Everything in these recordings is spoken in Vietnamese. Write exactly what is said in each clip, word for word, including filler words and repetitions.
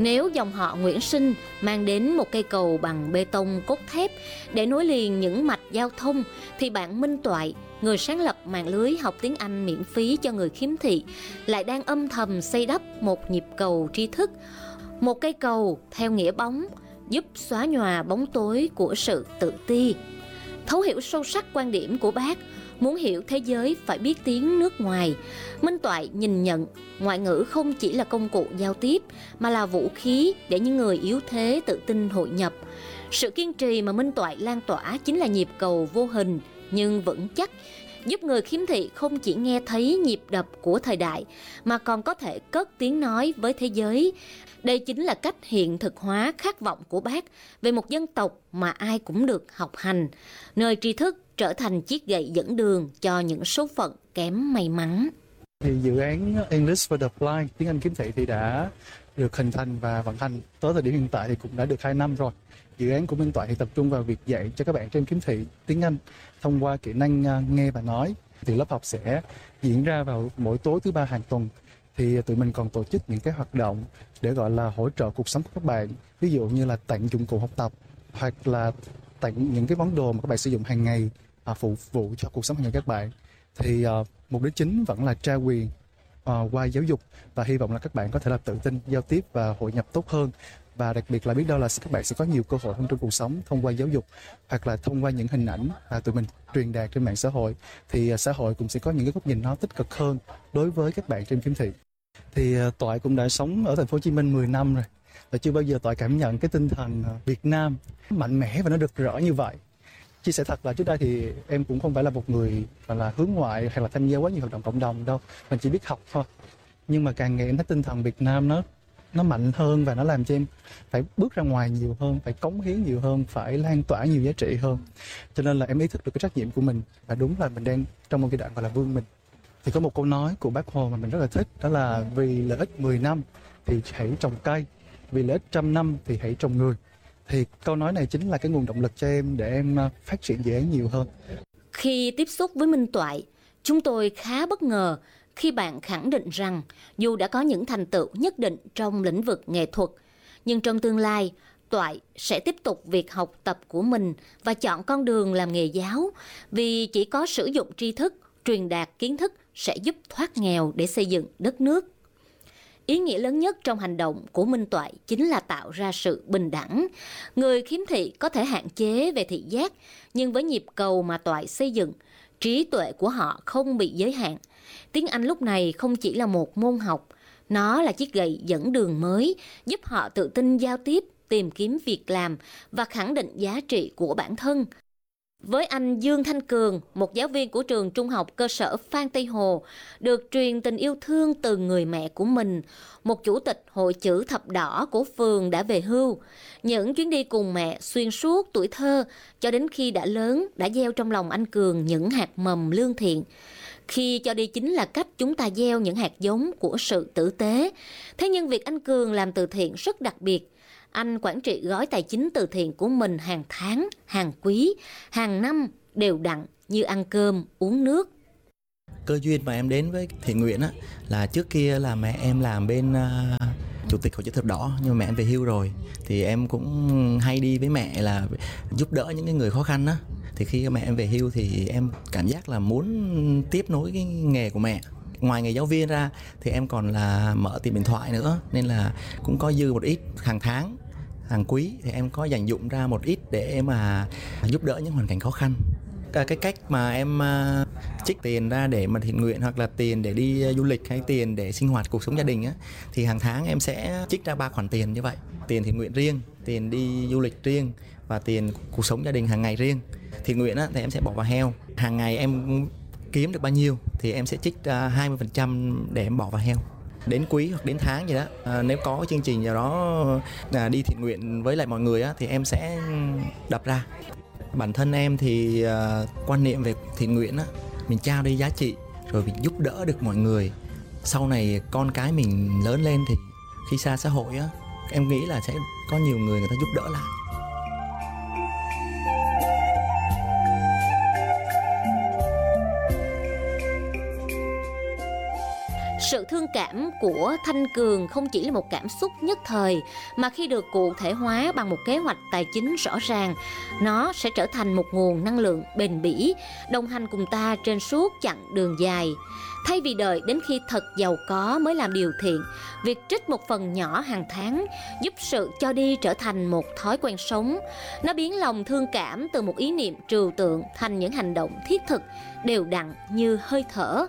Nếu dòng họ Nguyễn Sinh mang đến một cây cầu bằng bê tông cốt thép để nối liền những mạch giao thông, thì bạn Minh Toại, người sáng lập mạng lưới học tiếng Anh miễn phí cho người khiếm thị, lại đang âm thầm xây đắp một nhịp cầu tri thức, một cây cầu theo nghĩa bóng, giúp xóa nhòa bóng tối của sự tự ti. Thấu hiểu sâu sắc quan điểm của bác, muốn hiểu thế giới phải biết tiếng nước ngoài, Minh Toại nhìn nhận ngoại ngữ không chỉ là công cụ giao tiếp, mà là vũ khí để những người yếu thế tự tin hội nhập. Sự kiên trì mà Minh Toại lan tỏa chính là nhịp cầu vô hình nhưng vững chắc, giúp người khiếm thị không chỉ nghe thấy nhịp đập của thời đại, mà còn có thể cất tiếng nói với thế giới. Đây chính là cách hiện thực hóa khát vọng của bác về một dân tộc mà ai cũng được học hành, nơi tri thức trở thành chiếc gậy dẫn đường cho những số phận kém may mắn. Thì dự án English for the Blind, tiếng Anh khiếm thị thì đã được hình thành và vận hành tới thời điểm hiện tại thì cũng đã được hai năm rồi. Dự án của Minh Toại thì tập trung vào việc dạy cho các bạn trên khiếm thị tiếng Anh thông qua kỹ năng nghe và nói. Thì lớp học sẽ diễn ra vào mỗi tối thứ ba hàng tuần. Thì tụi mình còn tổ chức những cái hoạt động để gọi là hỗ trợ cuộc sống của các bạn, ví dụ như là tặng dụng cụ học tập hoặc là tặng những cái món đồ mà các bạn sử dụng hàng ngày à, phục vụ cho cuộc sống hàng ngày các bạn. Thì uh, mục đích chính vẫn là trao quyền uh, qua giáo dục, và hy vọng là các bạn có thể là tự tin giao tiếp và hội nhập tốt hơn, và đặc biệt là biết đâu là các bạn sẽ có nhiều cơ hội hơn trong cuộc sống thông qua giáo dục, hoặc là thông qua những hình ảnh mà tụi mình truyền đạt trên mạng xã hội, thì uh, xã hội cũng sẽ có những cái góc nhìn nó tích cực hơn đối với các bạn trên khiếm thị. Thì uh, Toại cũng đã sống ở thành phố Hồ Chí Minh mười năm rồi, và chưa bao giờ Toại cảm nhận cái tinh thần uh, Việt Nam mạnh mẽ và nó được rõ như vậy. Chia sẻ thật là trước đây thì em cũng không phải là một người gọi là hướng ngoại hay là tham gia quá nhiều hoạt động cộng đồng đâu, mình chỉ biết học thôi. Nhưng mà càng ngày em thấy tinh thần Việt Nam nó nó mạnh hơn, và nó làm cho em phải bước ra ngoài nhiều hơn, phải cống hiến nhiều hơn, phải lan tỏa nhiều giá trị hơn. Cho nên là em ý thức được cái trách nhiệm của mình, và đúng là mình đang trong một giai đoạn gọi là vươn mình. Thì có một câu nói của Bác Hồ mà mình rất là thích, đó là vì lợi ích mười năm thì hãy trồng cây, vì lợi ích trăm năm thì hãy trồng người. Thì câu nói này chính là cái nguồn động lực cho em để em phát triển dự án nhiều hơn. Khi tiếp xúc với Minh Toại, chúng tôi khá bất ngờ khi bạn khẳng định rằng dù đã có những thành tựu nhất định trong lĩnh vực nghệ thuật, nhưng trong tương lai, Toại sẽ tiếp tục việc học tập của mình và chọn con đường làm nghề giáo, vì chỉ có sử dụng tri thức, truyền đạt kiến thức sẽ giúp thoát nghèo để xây dựng đất nước. Ý nghĩa lớn nhất trong hành động của Minh Toại chính là tạo ra sự bình đẳng. Người khiếm thị có thể hạn chế về thị giác, nhưng với nhịp cầu mà Toại xây dựng, trí tuệ của họ không bị giới hạn. Tiếng Anh lúc này không chỉ là một môn học, nó là chiếc gậy dẫn đường mới, giúp họ tự tin giao tiếp, tìm kiếm việc làm và khẳng định giá trị của bản thân. Với anh Dương Thanh Cường, một giáo viên của trường trung học cơ sở Phan Tây Hồ, được truyền tình yêu thương từ người mẹ của mình, một chủ tịch hội chữ thập đỏ của phường đã về hưu. Những chuyến đi cùng mẹ xuyên suốt tuổi thơ cho đến khi đã lớn đã gieo trong lòng anh Cường những hạt mầm lương thiện. Khi cho đi chính là cách chúng ta gieo những hạt giống của sự tử tế. Thế nhưng việc anh Cường làm từ thiện rất đặc biệt. Anh quản trị gói tài chính từ thiện của mình hàng tháng, hàng quý, hàng năm đều đặn như ăn cơm, uống nước. Cơ duyên mà em đến với thiện nguyện á, là trước kia là mẹ em làm bên uh, chủ tịch hội chữ thập đỏ, nhưng mà mẹ em về hưu rồi. Thì em cũng hay đi với mẹ là giúp đỡ những cái người khó khăn á. Thì khi mẹ em về hưu thì em cảm giác là muốn tiếp nối cái nghề của mẹ. Ngoài nghề giáo viên ra thì em còn là mở tiệm điện thoại nữa, nên là cũng có dư một ít hàng tháng, hàng quý thì em có dành dụm ra một ít để mà giúp đỡ những hoàn cảnh khó khăn. Cái cách mà em uh, trích tiền ra để mà thiện nguyện, hoặc là tiền để đi uh, du lịch hay tiền để sinh hoạt cuộc sống gia đình á, thì hàng tháng em sẽ trích ra ba khoản tiền như vậy. Tiền thiện nguyện riêng, tiền đi du lịch riêng và tiền cuộc sống gia đình hàng ngày riêng. Thiện nguyện á, thì em sẽ bỏ vào heo. Hàng ngày em kiếm được bao nhiêu thì em sẽ trích uh, hai mươi phần trăm để em bỏ vào heo. Đến quý hoặc đến tháng gì đó, à, nếu có chương trình nào đó à, đi thiện nguyện với lại mọi người á, thì em sẽ đập ra. Bản thân em thì uh, quan niệm về thiện nguyện á, mình trao đi giá trị rồi mình giúp đỡ được mọi người. Sau này con cái mình lớn lên thì khi xa xã hội á, em nghĩ là sẽ có nhiều người người ta giúp đỡ lại. Sự thương cảm của Thanh Cường không chỉ là một cảm xúc nhất thời, mà khi được cụ thể hóa bằng một kế hoạch tài chính rõ ràng, nó sẽ trở thành một nguồn năng lượng bền bỉ, đồng hành cùng ta trên suốt chặng đường dài. Thay vì đợi đến khi thật giàu có mới làm điều thiện, việc trích một phần nhỏ hàng tháng giúp sự cho đi trở thành một thói quen sống. Nó biến lòng thương cảm từ một ý niệm trừu tượng thành những hành động thiết thực, đều đặn như hơi thở.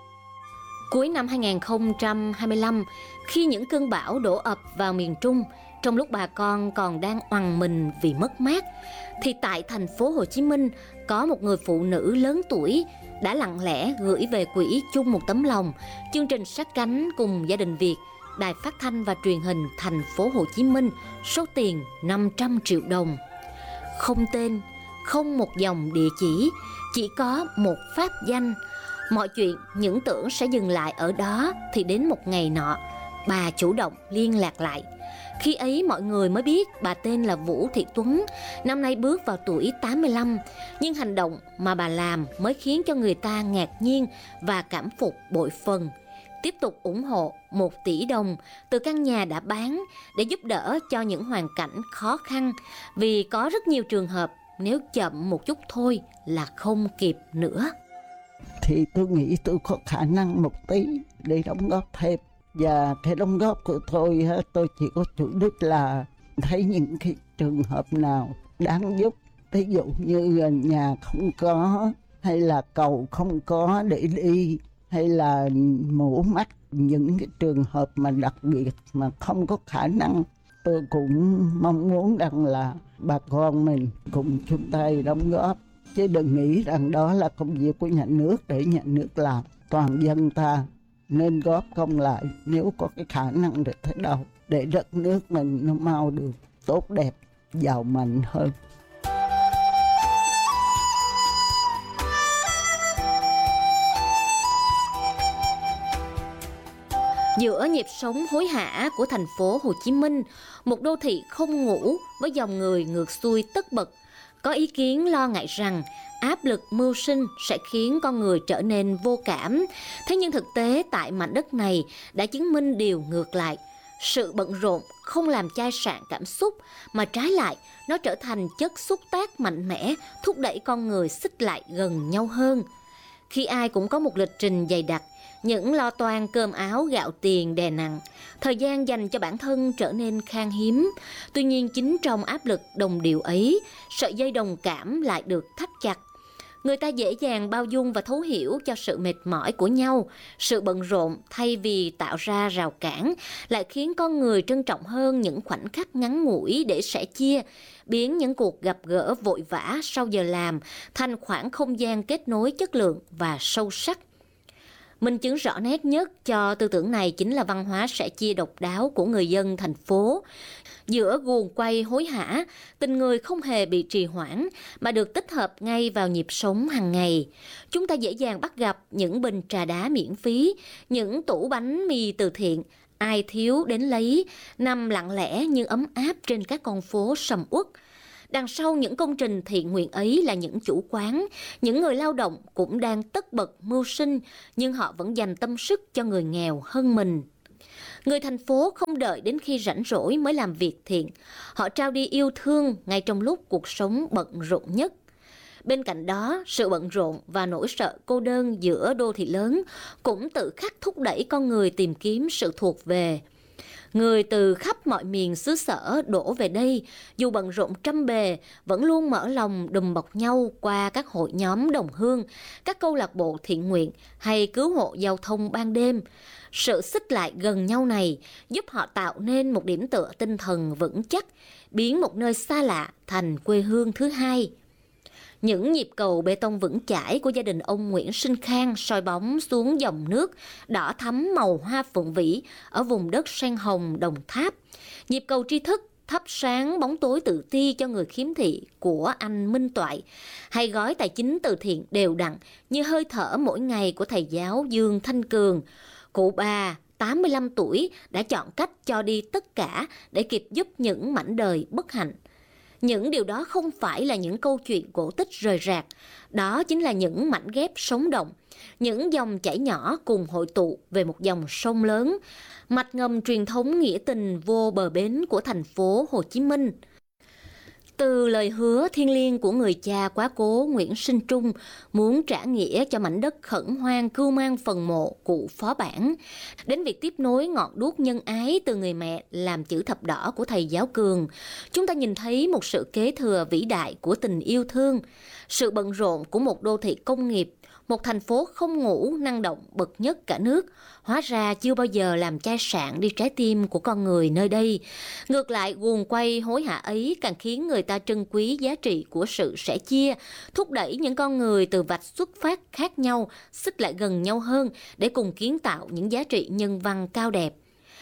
Cuối năm hai nghìn không trăm hai mươi lăm, khi những cơn bão đổ ập vào miền Trung, trong lúc bà con còn đang oằn mình vì mất mát, thì tại thành phố Hồ Chí Minh có một người phụ nữ lớn tuổi đã lặng lẽ gửi về quỹ chung một tấm lòng, chương trình sát cánh cùng gia đình Việt, Đài Phát thanh và Truyền hình thành phố Hồ Chí Minh, số tiền năm trăm triệu đồng. Không tên, không một dòng địa chỉ, chỉ có một pháp danh. Mọi chuyện những tưởng sẽ dừng lại ở đó thì đến một ngày nọ, bà chủ động liên lạc lại. Khi ấy mọi người mới biết bà tên là Vũ Thị Tuấn, năm nay bước vào tuổi tám mươi lăm. Nhưng hành động mà bà làm mới khiến cho người ta ngạc nhiên và cảm phục bội phần. Tiếp tục ủng hộ một tỷ đồng từ căn nhà đã bán để giúp đỡ cho những hoàn cảnh khó khăn. Vì có rất nhiều trường hợp nếu chậm một chút thôi là không kịp nữa. Thì tôi nghĩ tôi có khả năng một tí để đóng góp thêm. Và cái đóng góp của tôi, tôi chỉ có chủ đích là thấy những cái trường hợp nào đáng giúp. Ví dụ như nhà không có, hay là cầu không có để đi, hay là mổ mắt, những cái trường hợp mà đặc biệt mà không có khả năng. Tôi cũng mong muốn rằng là bà con mình cùng chung tay đóng góp. Chứ đừng nghĩ rằng đó là công việc của nhà nước để nhà nước làm. Toàn dân ta nên góp công lại nếu có cái khả năng được thế đâu, để đất nước mình nó mau được tốt đẹp, giàu mạnh hơn. Giữa nhịp sống hối hả của thành phố Hồ Chí Minh, một đô thị không ngủ với dòng người ngược xuôi tất bật, có ý kiến lo ngại rằng áp lực mưu sinh sẽ khiến con người trở nên vô cảm. Thế nhưng thực tế tại mảnh đất này đã chứng minh điều ngược lại. Sự bận rộn không làm chai sạn cảm xúc, mà trái lại nó trở thành chất xúc tác mạnh mẽ, thúc đẩy con người xích lại gần nhau hơn. Khi ai cũng có một lịch trình dày đặc, những lo toan cơm áo gạo tiền đè nặng, thời gian dành cho bản thân trở nên khan hiếm. Tuy nhiên chính trong áp lực đồng điệu ấy, sợi dây đồng cảm lại được thắt chặt. Người ta dễ dàng bao dung và thấu hiểu cho sự mệt mỏi của nhau. Sự bận rộn thay vì tạo ra rào cản lại khiến con người trân trọng hơn những khoảnh khắc ngắn ngủi để sẻ chia, biến những cuộc gặp gỡ vội vã sau giờ làm thành khoảng không gian kết nối chất lượng và sâu sắc. Minh chứng rõ nét nhất cho tư tưởng này chính là văn hóa sẻ chia độc đáo của người dân thành phố. Giữa guồng quay hối hả, tình người không hề bị trì hoãn mà được tích hợp ngay vào nhịp sống hàng ngày. Chúng ta dễ dàng bắt gặp những bình trà đá miễn phí, những tủ bánh mì từ thiện, ai thiếu đến lấy, nằm lặng lẽ như ấm áp trên các con phố sầm uất. Đằng sau những công trình thiện nguyện ấy là những chủ quán, những người lao động cũng đang tất bật mưu sinh, nhưng họ vẫn dành tâm sức cho người nghèo hơn mình. Người thành phố không đợi đến khi rảnh rỗi mới làm việc thiện, họ trao đi yêu thương ngay trong lúc cuộc sống bận rộn nhất. Bên cạnh đó, sự bận rộn và nỗi sợ cô đơn giữa đô thị lớn cũng tự khắc thúc đẩy con người tìm kiếm sự thuộc về. Người từ khắp mọi miền xứ sở đổ về đây, dù bận rộn trăm bề, vẫn luôn mở lòng đùm bọc nhau qua các hội nhóm đồng hương, các câu lạc bộ thiện nguyện hay cứu hộ giao thông ban đêm. Sự xích lại gần nhau này giúp họ tạo nên một điểm tựa tinh thần vững chắc, biến một nơi xa lạ thành quê hương thứ hai. Những nhịp cầu bê tông vững chãi của gia đình ông Nguyễn Sinh Khang soi bóng xuống dòng nước đỏ thắm màu hoa phượng vĩ ở vùng đất sen hồng Đồng Tháp. Nhịp cầu tri thức thắp sáng bóng tối tự ti cho người khiếm thị của anh Minh Toại, hay gói tài chính từ thiện đều đặn như hơi thở mỗi ngày của thầy giáo Dương Thanh Cường. Cụ bà tám mươi lăm tuổi đã chọn cách cho đi tất cả để kịp giúp những mảnh đời bất hạnh. Những điều đó không phải là những câu chuyện cổ tích rời rạc, đó chính là những mảnh ghép sống động, những dòng chảy nhỏ cùng hội tụ về một dòng sông lớn, mạch ngầm truyền thống nghĩa tình vô bờ bến của thành phố Hồ Chí Minh. Từ lời hứa thiêng liêng của người cha quá cố Nguyễn Sinh Trung muốn trả nghĩa cho mảnh đất khẩn hoang cưu mang phần mộ cụ phó bản, đến việc tiếp nối ngọn đuốc nhân ái từ người mẹ làm chữ thập đỏ của thầy giáo Cường, chúng ta nhìn thấy một sự kế thừa vĩ đại của tình yêu thương, sự bận rộn của một đô thị công nghiệp, một thành phố không ngủ năng động bậc nhất cả nước, hóa ra chưa bao giờ làm chai sạn đi trái tim của con người nơi đây. Ngược lại, guồng quay hối hả ấy càng khiến người ta trân quý giá trị của sự sẻ chia, thúc đẩy những con người từ vạch xuất phát khác nhau xích lại gần nhau hơn để cùng kiến tạo những giá trị nhân văn cao đẹp.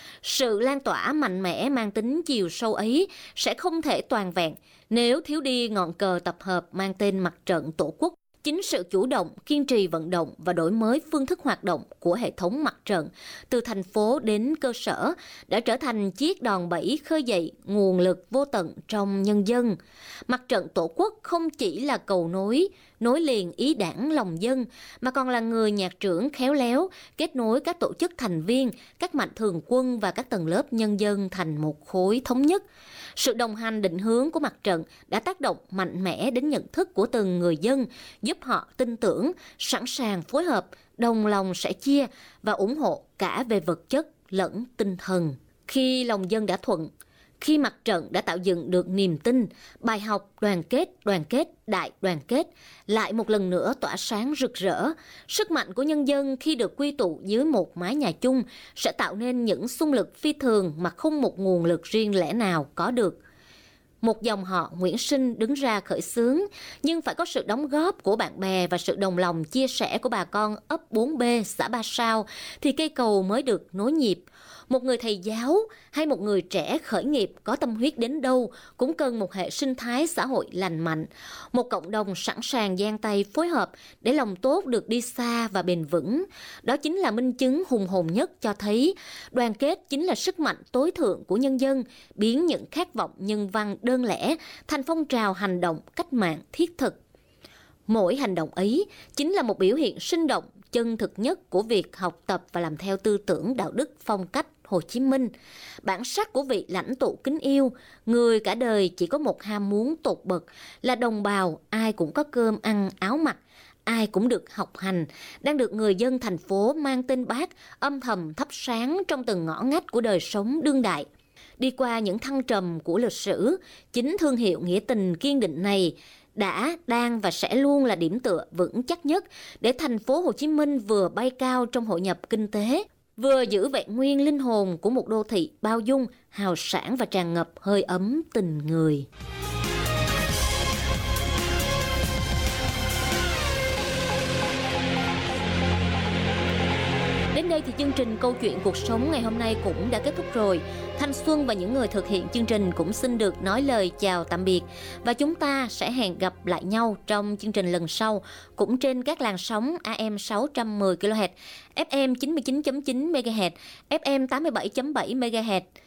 Sự lan tỏa mạnh mẽ mang tính chiều sâu ấy sẽ không thể toàn vẹn nếu thiếu đi ngọn cờ tập hợp mang tên Mặt trận Tổ quốc. Chính sự chủ động, kiên trì vận động và đổi mới phương thức hoạt động của hệ thống mặt trận từ thành phố đến cơ sở đã trở thành chiếc đòn bẩy khơi dậy nguồn lực vô tận trong nhân dân. Mặt trận Tổ quốc không chỉ là cầu nối, nối liền ý đảng lòng dân, mà còn là người nhạc trưởng khéo léo, kết nối các tổ chức thành viên, các mạnh thường quân và các tầng lớp nhân dân thành một khối thống nhất. Sự đồng hành định hướng của mặt trận đã tác động mạnh mẽ đến nhận thức của từng người dân, giúp họ tin tưởng, sẵn sàng phối hợp, đồng lòng sẻ chia và ủng hộ cả về vật chất lẫn tinh thần. Khi lòng dân đã thuận, khi mặt trận đã tạo dựng được niềm tin, bài học đoàn kết, đoàn kết, đại đoàn kết lại một lần nữa tỏa sáng rực rỡ. Sức mạnh của nhân dân khi được quy tụ dưới một mái nhà chung sẽ tạo nên những xung lực phi thường mà không một nguồn lực riêng lẻ nào có được. Một dòng họ Nguyễn Sinh đứng ra khởi xướng, nhưng phải có sự đóng góp của bạn bè và sự đồng lòng chia sẻ của bà con ấp bốn B, xã Ba Sao thì cây cầu mới được nối nhịp. Một người thầy giáo hay một người trẻ khởi nghiệp có tâm huyết đến đâu cũng cần một hệ sinh thái xã hội lành mạnh, một cộng đồng sẵn sàng dang tay phối hợp để lòng tốt được đi xa và bền vững. Đó chính là minh chứng hùng hồn nhất cho thấy đoàn kết chính là sức mạnh tối thượng của nhân dân, biến những khát vọng nhân văn đơn lẻ thành phong trào hành động cách mạng thiết thực. Mỗi hành động ấy chính là một biểu hiện sinh động, chân thực nhất của việc học tập và làm theo tư tưởng đạo đức phong cách Hồ Chí Minh. Bản sắc của vị lãnh tụ kính yêu, người cả đời chỉ có một ham muốn tột bậc là đồng bào, ai cũng có cơm ăn áo mặc, ai cũng được học hành, đang được người dân thành phố mang tên Bác âm thầm thắp sáng trong từng ngõ ngách của đời sống đương đại. Đi qua những thăng trầm của lịch sử, chính thương hiệu nghĩa tình kiên định này đã, đang và sẽ luôn là điểm tựa vững chắc nhất để thành phố Hồ Chí Minh vừa bay cao trong hội nhập kinh tế, vừa giữ vẹn nguyên linh hồn của một đô thị bao dung, hào sảng và tràn ngập hơi ấm tình người. Đến đây thì chương trình Câu chuyện cuộc sống ngày hôm nay cũng đã kết thúc rồi. Thanh Xuân và những người thực hiện chương trình cũng xin được nói lời chào tạm biệt. Và chúng ta sẽ hẹn gặp lại nhau trong chương trình lần sau, cũng trên các làn sóng A M sáu trăm mười ki lô héc, F M chín mươi chín phẩy chín mê ga héc, F M tám mươi bảy phẩy bảy mê ga héc.